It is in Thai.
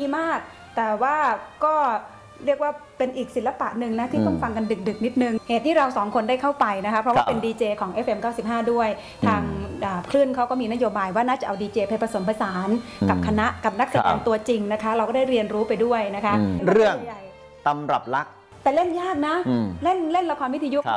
มากแต่ว่าก็เรียกว่าเป็นอีกศิลปะหนึ่งนะที่ต้องฟังกันดึกๆนิดนึงเหตุที่เรา2คนได้เข้าไปนะคะเพราะว่าเป็นดีเจของ FM 95 ด้วยทางคลื่นเขาก็มีนโยบายว่าน่าจะเอาดีเจไปผสมผสานกับคณะกับนักแสดงตัวจริงนะคะเราก็ได้เรียนรู้ไปด้วยนะคะเรื่องตำรับรักแต่เล่นยากนะเล่นละครวิทยุ